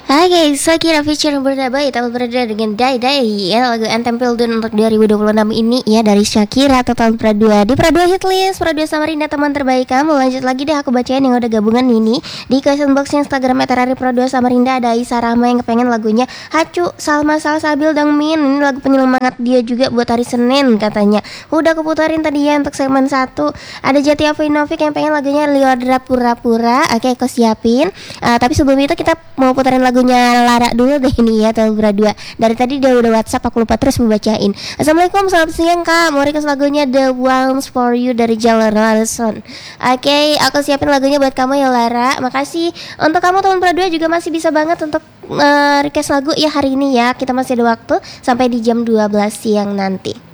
Hai guys, saya kira feature yang berbeda tapi berada dengan Day ya, lagu Anthem Pilden untuk 2026 ini ya dari Shakira atau tahun Pradua di Pradua Hitlist, Pradua Samarinda teman terbaik kamu. Lanjut lagi deh aku bacain yang udah gabungan ini di question box Instagram @rari Pradua Samarinda. Ada Aisyah Rahma yang kepengen lagunya Hacu Salma Salsabil Dang Min. Ini lagu penyemangat dia juga buat hari Senin katanya. Udah keputarin tadi ya untuk segmen 1. Ada Jati Afinovic yang pengen lagunya Liodra Pura-Pura. Oke, aku siapin. Tapi sebelum itu kita mau putarin lagunya Lara dulu deh ini ya, tahun Pradua. Dari tadi dia udah WhatsApp, aku lupa terus membacain. Assalamualaikum, selamat siang kak. Mau request lagunya The Ones For You dari Jalan Larson. Oke, aku siapin lagunya buat kamu ya Lara. Makasih. Untuk kamu tahun Pradua juga masih bisa banget untuk request lagu ya hari ini ya. Kita masih ada waktu sampai di jam 12 siang nanti.